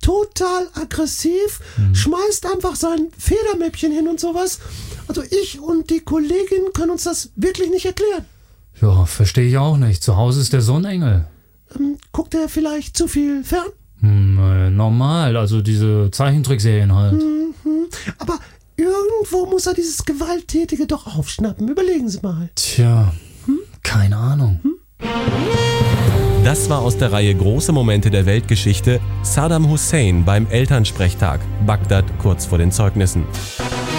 total aggressiv, schmeißt einfach sein Federmäppchen hin und sowas. Also ich und die Kollegin können uns das wirklich nicht erklären. Ja, verstehe ich auch nicht. Zu Hause ist der Sonnenengel. Guckt er vielleicht zu viel fern? Normal, also diese Zeichentrickserien halt. Aber irgendwo muss er dieses Gewalttätige doch aufschnappen. Überlegen Sie mal. Tja, keine Ahnung. Das war aus der Reihe Große Momente der Weltgeschichte Saddam Hussein beim Elternsprechtag, Bagdad kurz vor den Zeugnissen.